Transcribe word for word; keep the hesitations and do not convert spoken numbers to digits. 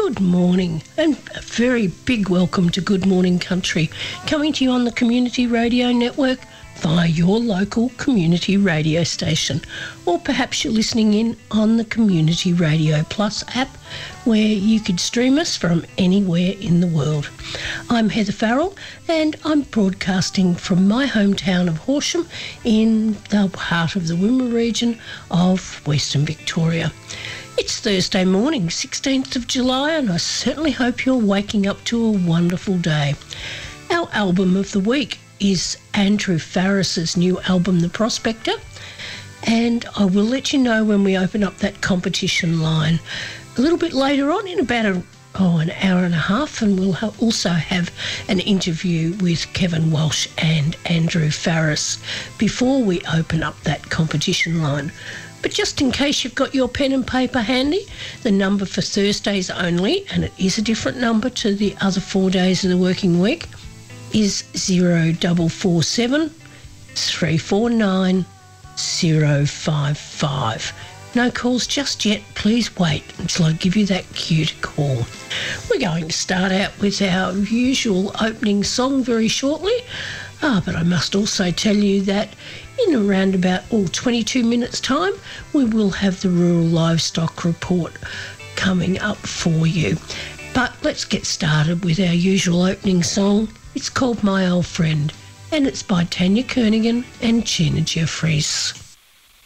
Good morning, and a very big welcome to Good Morning Country, coming to you on the Community Radio Network via your local community radio station, or perhaps you're listening in on the Community Radio Plus app, where you could stream us from anywhere in the world. I'm Heather Farrell, and I'm broadcasting from my hometown of Horsham in the heart of the Wimmera region of Western Victoria. It's Thursday morning, sixteenth of July, and I certainly hope you're waking up to a wonderful day. Our album of the week is Andrew Farriss's new album, The Prospector, and I will let you know when we open up that competition line a little bit later on in about a, oh, an hour and a half, and we'll ha- also have an interview with Kevin Walsh and Andrew Farriss before we open up that competition line. But just in case you've got your pen and paper handy, the number for Thursdays only, and it is a different number to the other four days of the working week, is zero four four seven, three four nine, zero five five. No calls just yet. Please wait until I give you that cue to call. We're going to start out with our usual opening song very shortly. Ah, but I must also tell you that in around about oh, twenty-two minutes' time, we will have the Rural Livestock Report coming up for you. But let's get started with our usual opening song. It's called My Old Friend, and it's by Tanya Kernaghan and Gina Jeffries.